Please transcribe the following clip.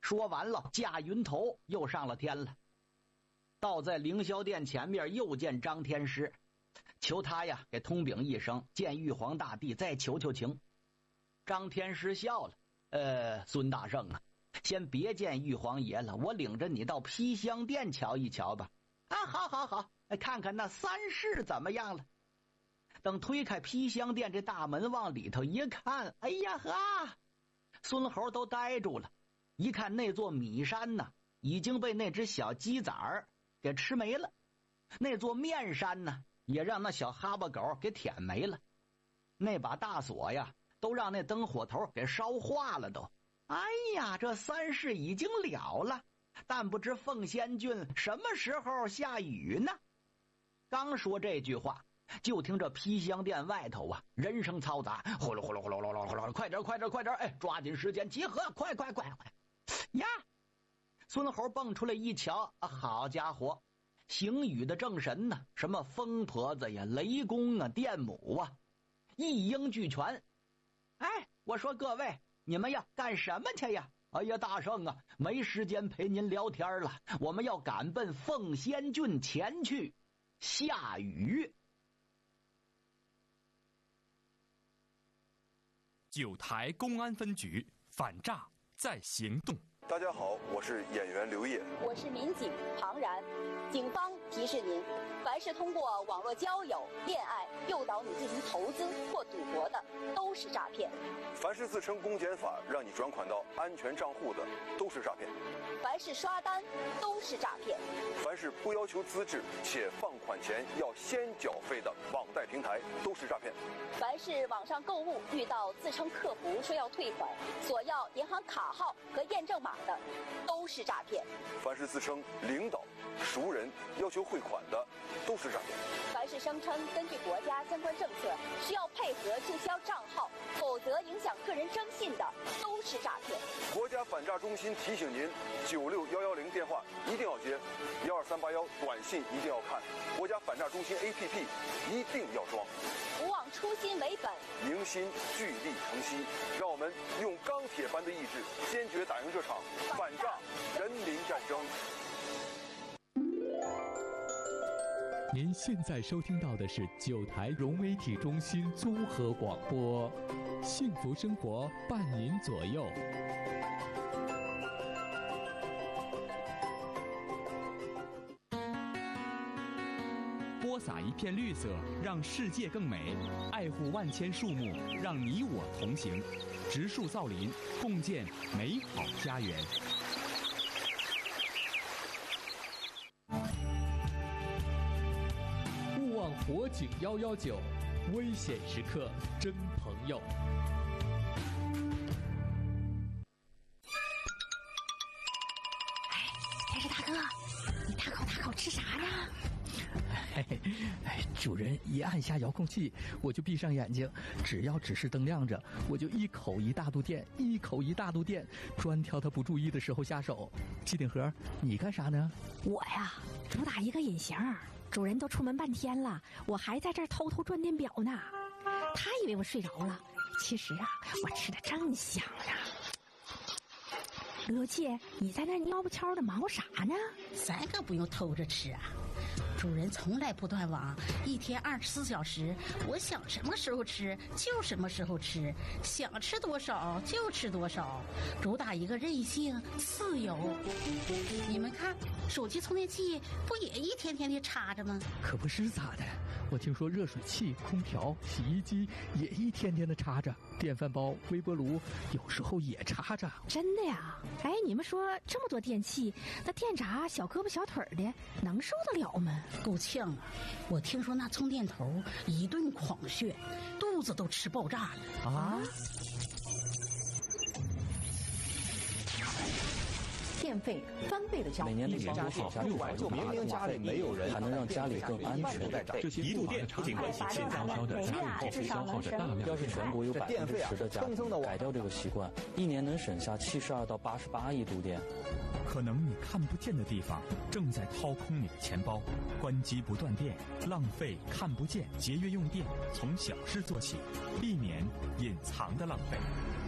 说完了，驾云头又上了天了。到在凌霄殿前面，又见张天师，求他呀给通禀一声，见玉皇大帝再求求情。张天师笑了，孙大圣啊，先别见玉皇爷了，我领着你到披香殿瞧一瞧吧。啊，好好好，看看那三世怎么样了。等推开披香殿这大门往里头一看，哎呀哈，孙猴都呆住了。一看那座米山呢，已经被那只小鸡崽儿给吃没了，那座面山呢，也让那小哈巴狗给舔没了，那把大锁呀都让那灯火头给烧化了都。哎呀，这三世已经了了，但不知凤仙郡什么时候下雨呢？刚说这句话，就听这披香殿外头啊，人声嘈杂，呼噜呼噜呼噜呼噜呼噜，快点快点快点，哎，抓紧时间集合，快快快快呀！孙猴蹦出来一瞧，好家伙，行雨的正神呢，什么风婆子呀、雷公啊、电母啊，一应俱全。哎，我说各位，你们要干什么去呀？哎呀，大圣啊，没时间陪您聊天了，我们要赶奔凤仙郡前去下雨。 九台公安分局反诈在行动。 大家好，我是演员刘烨， 我是民警庞然。警方提示您，凡是通过网络交友、恋爱诱导你进行投资或赌博的，都是诈骗。 凡是自称公检法让你转款到安全账户的，都是诈骗。 凡是刷单，都是诈骗。 凡是不要求资质且放款前要先缴费的网贷平台，都是诈骗。 凡是网上购物遇到自称客服说要退款，索要银行卡号和验证码的，都是诈骗。 凡是自称领导、熟人要求汇款的，都是诈骗。 凡是声称根据国家相关政策需要配合注销账号，否则影响个人征信的，都是诈骗。 国家反诈中心提醒您，96110电话一定要接，12381短信一定要看，国家反诈中心 APP 一定要装。 不忘初心为本， 凝心聚力成溪，让我们用钢铁般的意志，坚决打赢这场反诈人民战争。 您现在收听到的是九台融媒体中心综合广播，幸福生活伴您左右。 播撒一片绿色，让世界更美；爱护万千树木，让你我同行。植树造林，共建美好家园。 勿忘火警119，危险时刻真朋友。 哎，天使大哥，你大口吃啥呢？ 主人一按下遥控器，我就闭上眼睛，只要指示灯亮着，我就一口一大肚电，一口一大肚电，专挑他不注意的时候下手。机顶盒，你干啥呢？ 我呀，主打一个隐形，主人都出门半天了，我还在这儿偷偷转电表呢。他以为我睡着了，其实啊，我吃的正香呢。罗姐，你在那蔫不悄的忙活啥呢？ 咱可不用偷着吃啊，主人从来不断网，一天24小时，我想什么时候吃就什么时候吃，想吃多少就吃多少，主打一个任性自由。你们看，手机充电器不也一天天的插着吗？ 可不是咋的，我听说热水器、空调、洗衣机也一天天的插着，电饭煲、微波炉有时候也插着。 真的呀？哎，你们说这么多电器，那电闸小胳膊小腿的能受得了吗？ 够呛啊！我听说那充电头一顿狂炫，肚子都吃爆炸了啊！ 电费翻倍的交， 每年的家电600就明明家里没有人，还能让家里更安全。 这些一度电不仅关系现在烧的家用后消耗着大量。 要是全国有10%的家庭改掉这个习惯，一年能省下72到88亿度电。 可能你看不见的地方正在掏空你的钱包，关机不断电，浪费看不见，节约用电，从小事做起，避免隐藏的浪费。